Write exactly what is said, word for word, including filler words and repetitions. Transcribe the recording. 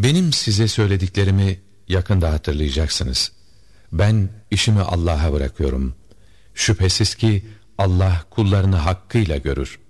Benim size söylediklerimi yakında hatırlayacaksınız. Ben işimi Allah'a bırakıyorum. Şüphesiz ki Allah kullarını hakkıyla görür.